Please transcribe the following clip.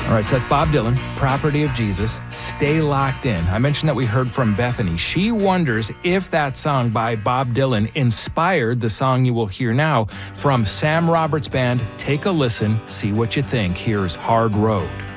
All right, so that's Bob Dylan, Property of Jesus. Stay locked in. I mentioned that we heard from Bethany. She wonders if that song by Bob Dylan inspired the song you will hear now from Sam Roberts Band. Take a listen, see what you think. Here's Hard Road.